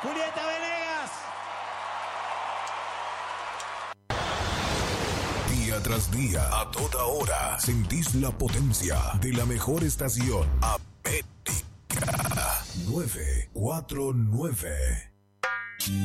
Julieta Venegas. Día tras día, a toda hora, sentís la potencia de la mejor estación. América 949.